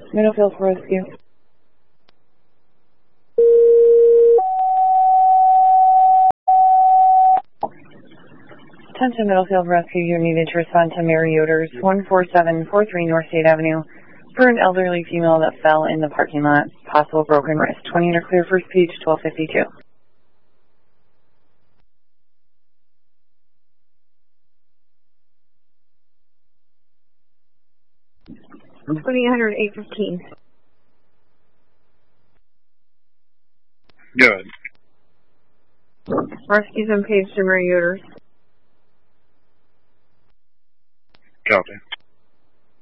Middlefield for rescue. Attention Middlefield Rescue, you're needed to respond to Mary Yoder's 14743 North State Avenue for an elderly female that fell in the parking lot. Possible broken wrist. 20 or clear first page, 1252. 2800-815. Good. Rescue's on page to Mary Yoder's. Copy.